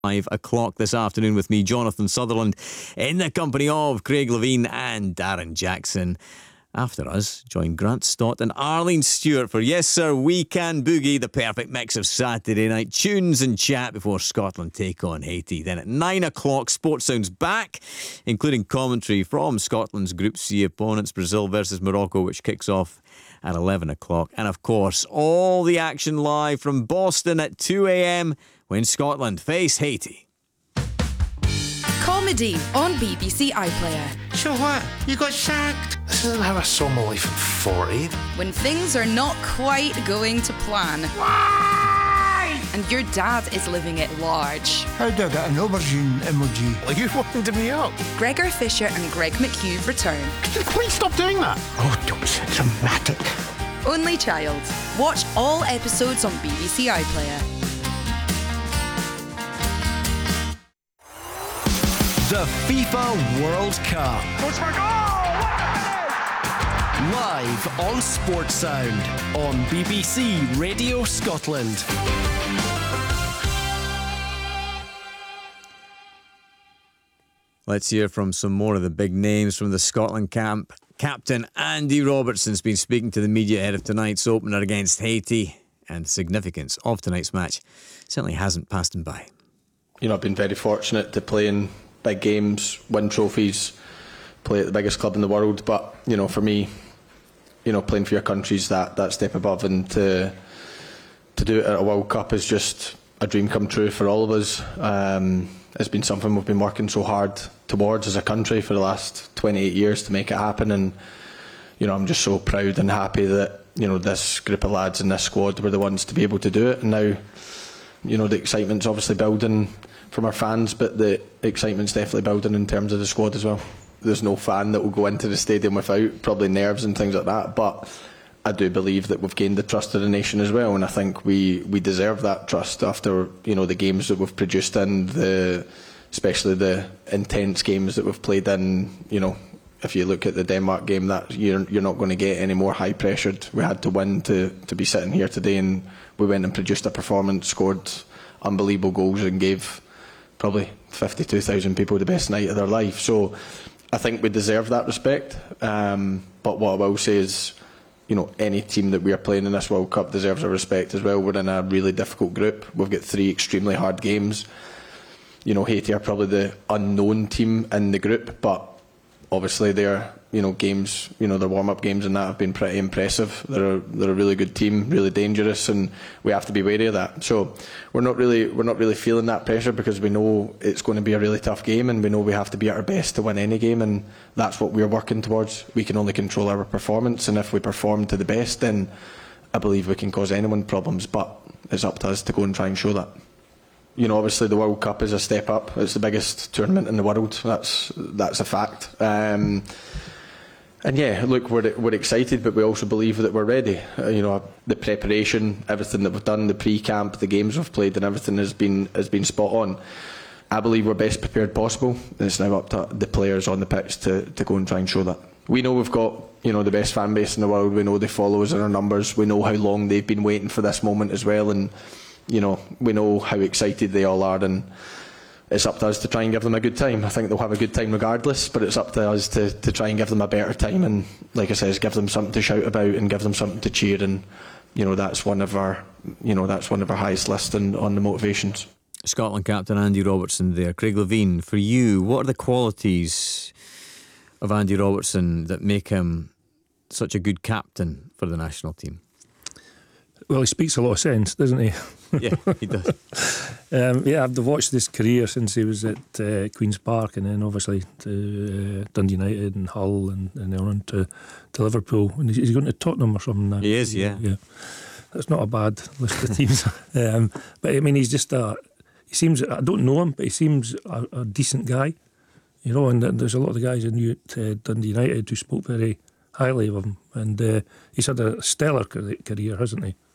5 o'clock this afternoon with me, Jonathan Sutherland, in the company of Craig Levine and Darren Jackson. After us, join Grant Stott and Arlene Stewart for Yes Sir, We Can Boogie, the perfect mix of Saturday night tunes and chat before Scotland take on Haiti. Then at 9 o'clock, Sports Sounds back, including commentary from Scotland's Group C opponents, Brazil versus Morocco, which kicks off at 11 o'clock. And of course, all the action live from Boston at 2 a.m. when Scotland face Haiti. Comedy on BBC iPlayer. So what? You got sacked? This isn't how I saw my life at 40. When things are not quite going to plan. Why? And your dad is living it large. How do I get an aubergine emoji? Well, you winded me up. Gregor Fisher and Greg McHugh return. Could you please stop doing that? Oh, don't be so dramatic. Only Child. Watch all episodes on BBC iPlayer. The FIFA World Cup. Goes for a goal! Live on Sports Sound on BBC Radio Scotland. Let's hear from some more of the big names from the Scotland camp. Captain Andy Robertson's been speaking to the media ahead of tonight's opener against Haiti, and the significance of tonight's match certainly hasn't passed him by. You know, I've been very fortunate to play in big games, win trophies, play at the biggest club in the world. But, you know, for me, you know, playing for your country's that step above, and to do it at a World Cup is just a dream come true for all of us. It's been something we've been working so hard towards as a country for the last 28 years to make it happen, and, you know, I'm just so proud and happy that, you know, this group of lads in this squad were the ones to be able to do it. And now, you know, the excitement's obviously building from our fans, but the excitement's definitely building in terms of the squad as well. There's no fan that will go into the stadium without probably nerves and things like that, but I do believe that we've gained the trust of the nation as well, and I think we deserve that trust after, you know, the games that we've produced in, especially the intense games that we've played in. You know, if you look at the Denmark game, that you're not going to get any more high pressured. We had to win to be sitting here today, and we went and produced a performance, scored unbelievable goals, and gave probably 52,000 people the best night of their life. So I think we deserve that respect. But what I will say is, you know, any team that we are playing in this World Cup deserves our respect as well. We're in a really difficult group. We've got 3 extremely hard games. You know, Haiti are probably the unknown team in the group, but obviously their, you know, games, you know, their warm-up games and that have been pretty impressive. They're a really good team, really dangerous, and we have to be wary of that. So we're not really feeling that pressure, because we know it's going to be a really tough game, and we know we have to be at our best to win any game, and that's what we're working towards. We can only control our performance, and if we perform to the best, then I believe we can cause anyone problems, but it's up to us to go and try and show that. You know, obviously the World Cup is a step up. It's the biggest tournament in the world. That's a fact. And yeah, look, we're excited, but we also believe that we're ready. You know, the preparation, everything that we've done, the pre-camp, the games we've played, and everything has been spot on. I believe we're best prepared possible, and it's now up to the players on the pitch to go and try and show that. We know we've got, you know, the best fan base in the world. We know they follow us in our numbers. We know how long they've been waiting for this moment as well, and, you know, we know how excited they all are, and it's up to us to try and give them a good time. I think they'll have a good time regardless, but it's up to us to try and give them a better time, and, like I said, give them something to shout about and give them something to cheer, and, you know, that's one of our highest lists on the motivations. Scotland captain Andy Robertson there. Craig Levine, for you, what are the qualities of Andy Robertson that make him such a good captain for the national team? Well, he speaks a lot of sense, doesn't he? Yeah, he does. Yeah, I've watched his career since he was at Queen's Park, and then obviously to Dundee United and Hull, and then on to Liverpool. And he's going to Tottenham or something now. He is, yeah. That's not a bad list of teams. But I mean, he's just he seems, I don't know him, but he seems a decent guy. You know, and there's a lot of the guys I knew at Dundee United who spoke very highly of him. And he's had a stellar career, hasn't he?